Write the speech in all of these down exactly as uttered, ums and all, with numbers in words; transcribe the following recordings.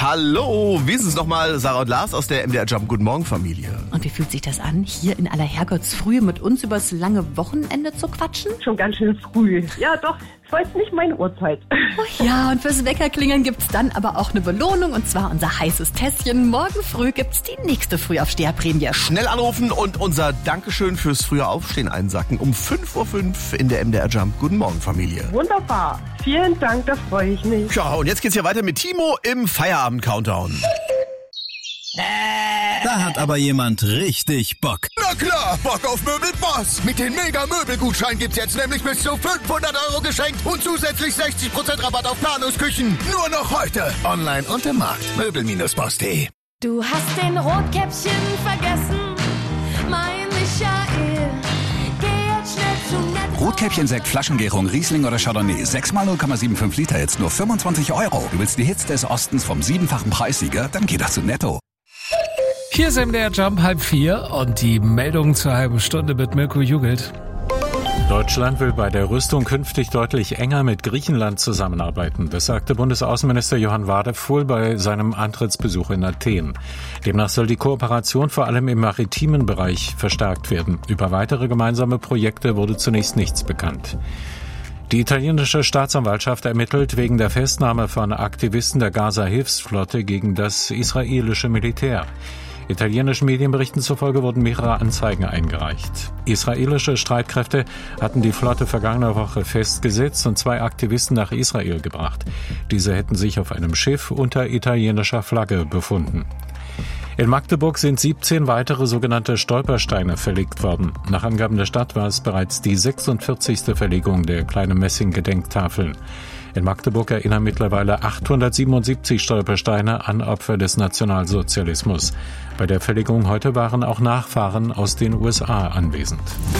Hallo, wie ist es nochmal? Sarah und Lars aus der M D R Jump Guten Morgen Familie. Und wie fühlt sich das an, hier in aller Herrgottsfrühe mit uns übers lange Wochenende zu quatschen? Schon ganz schön früh. Ja doch, ist heute nicht meine Uhrzeit. Oh ja, und fürs Weckerklingeln gibt's dann aber auch eine Belohnung, und zwar unser heißes Tässchen. Morgen früh gibt's die nächste Frühaufsteherprämie. Schnell anrufen und unser Dankeschön fürs frühe Aufstehen einsacken um fünf Uhr fünf in der M D R Jump Guten Morgen Familie. Wunderbar. Vielen Dank, da freue ich mich. Ja, und jetzt geht's hier weiter mit Timo im Feierabend-Countdown. Da hat aber jemand richtig Bock. Na klar, Bock auf Möbelboss. Mit den Mega-Möbelgutschein gibt's jetzt nämlich bis zu fünfhundert Euro geschenkt und zusätzlich sechzig Prozent Rabatt auf Planungsküchen. Nur noch heute. Online und im Markt. Möbel Boss punkt de. Du hast den Rotkäppchen vergessen, mein Michael. Geh jetzt schnell zu Netto. Rotkäppchen, Sekt, Flaschengärung, Riesling oder Chardonnay. sechs mal null Komma fünfundsiebzig Liter, jetzt nur fünfundzwanzig Euro. Du willst die Hits des Ostens vom siebenfachen Preissieger? Dann geh doch zu Netto. Hier ist M D R Jump halb vier und die Meldung zur halben Stunde mit Mirko Jugelt. Deutschland will bei der Rüstung künftig deutlich enger mit Griechenland zusammenarbeiten. Das sagte Bundesaußenminister Johann Wadephul bei seinem Antrittsbesuch in Athen. Demnach soll die Kooperation vor allem im maritimen Bereich verstärkt werden. Über weitere gemeinsame Projekte wurde zunächst nichts bekannt. Die italienische Staatsanwaltschaft ermittelt wegen der Festnahme von Aktivisten der Gaza-Hilfsflotte gegen das israelische Militär. Italienischen Medienberichten zufolge wurden mehrere Anzeigen eingereicht. Israelische Streitkräfte hatten die Flotte vergangene Woche festgesetzt und zwei Aktivisten nach Israel gebracht. Diese hätten sich auf einem Schiff unter italienischer Flagge befunden. In Magdeburg sind siebzehn weitere sogenannte Stolpersteine verlegt worden. Nach Angaben der Stadt war es bereits die sechsundvierzigste Verlegung der kleinen Messing-Gedenktafeln. In Magdeburg erinnern mittlerweile achthundertsiebenundsiebzig Stolpersteine an Opfer des Nationalsozialismus. Bei der Verlegung heute waren auch Nachfahren aus den U S A anwesend.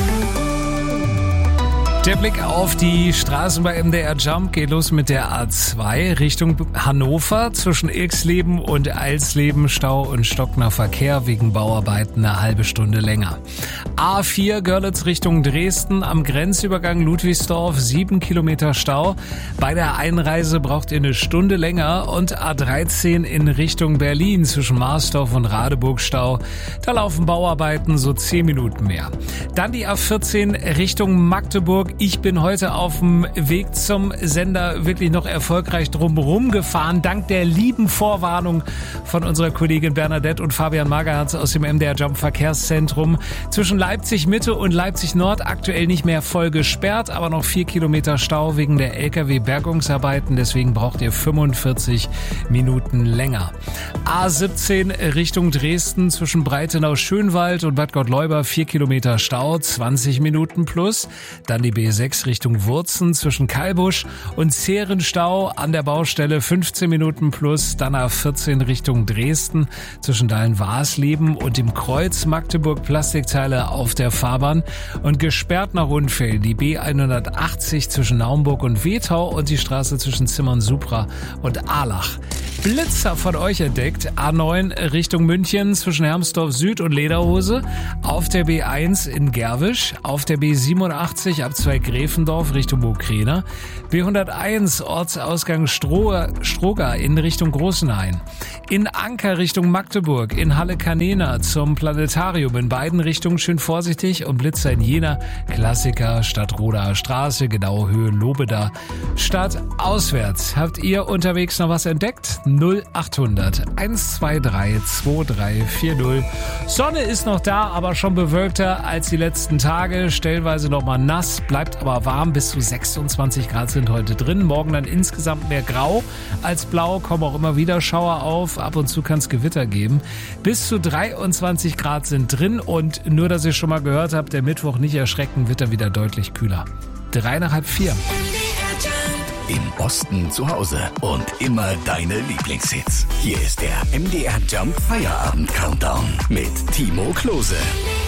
Der Blick auf die Straßen bei M D R Jump geht los mit der A zwei Richtung Hannover. Zwischen Ilksleben und Eilsleben Stau und stockender Verkehr wegen Bauarbeiten eine halbe Stunde länger. A vier Görlitz Richtung Dresden am Grenzübergang Ludwigsdorf, sieben Kilometer Stau. Bei der Einreise braucht ihr eine Stunde länger. Und A dreizehn in Richtung Berlin zwischen Marsdorf und Radeburg Stau. Da laufen Bauarbeiten so zehn Minuten mehr. Dann die A vierzehn Richtung Magdeburg. Ich bin heute auf dem Weg zum Sender wirklich noch erfolgreich drumherum gefahren, dank der lieben Vorwarnung von unserer Kollegin Bernadette und Fabian Magerherz aus dem M D R Jump Verkehrszentrum. Zwischen Leipzig Mitte und Leipzig Nord aktuell nicht mehr voll gesperrt, aber noch vier Kilometer Stau wegen der L K W-Bergungsarbeiten. Deswegen braucht ihr fünfundvierzig Minuten länger. A siebzehn Richtung Dresden zwischen Breitenau-Schönwald und Bad Gottleuba, vier Kilometer Stau, zwanzig Minuten plus. Dann die B sechs Richtung Wurzen zwischen Kalbusch und Zehrenstau an der Baustelle, fünfzehn Minuten plus. Dann A vierzehn Richtung Dresden zwischen Dahlen-Waasleben und dem Kreuz Magdeburg, Plastikteile auf der Fahrbahn. Und gesperrt nach Unfällen die B hundertachtzig zwischen Naumburg und Wetau und die Straße zwischen Zimmern-Supra und Ahlach. Blitzer von euch entdeckt. A neun Richtung München zwischen Hermsdorf Süd und Lederhose. Auf der B eins in Gerwisch. Auf der B siebenundachtzig ab zwei Gräfendorf Richtung Burgkrena. B hunderteins Ortsausgang Stroh, Stroger in Richtung Großenhain. In Anker Richtung Magdeburg. In Halle-Kanena zum Planetarium. In beiden Richtungen schön vorsichtig. Und Blitzer in Jena. Klassiker Stadtroder Straße, genaue Höhe Lobeda. Stadt auswärts. Habt ihr unterwegs noch was entdeckt? null achthundert eins zwei drei zwei drei vier null. Sonne ist noch da, aber schon bewölkter als die letzten Tage. Stellenweise noch mal nass, bleibt aber warm. Bis zu sechsundzwanzig Grad sind heute drin. Morgen dann insgesamt mehr grau als blau. Kommen auch immer wieder Schauer auf. Ab und zu kann es Gewitter geben. Bis zu dreiundzwanzig Grad sind drin. Und nur, dass ihr schon mal gehört habt, der Mittwoch nicht erschrecken, wird er wieder deutlich kühler. Drei nach halb vier. Im Osten zu Hause und immer deine Lieblingshits. Hier ist der M D R Jump Feierabend Countdown mit Timo Klose.